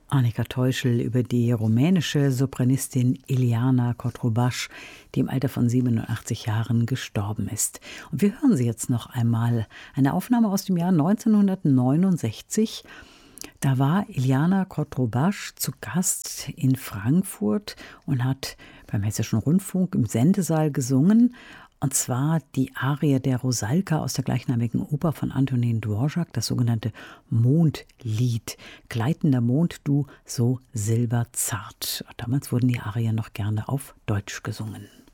Annika Teuschel über die rumänische Sopranistin Ileana Cotrubas, die im Alter von 87 Jahren gestorben ist. Und wir hören sie jetzt noch einmal. Eine Aufnahme aus dem Jahr 1969. Da war Ileana Cotrubas zu Gast in Frankfurt und hat beim Hessischen Rundfunk im Sendesaal gesungen. Und zwar die Arie der Rusalka aus der gleichnamigen Oper von Antonin Dvorak, das sogenannte Mondlied. Gleitender Mond, du so silberzart. Damals wurden die Arien noch gerne auf Deutsch gesungen.